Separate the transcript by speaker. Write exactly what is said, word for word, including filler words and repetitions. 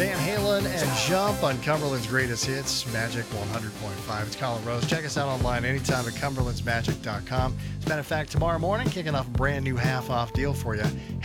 Speaker 1: Van Halen and Jump on Cumberland's Greatest Hits, Magic one hundred point five. It's Colin Rose. Check us out online anytime at cumberlands magic dot com. As a matter of fact, tomorrow morning, kicking off a brand new half-off deal for you.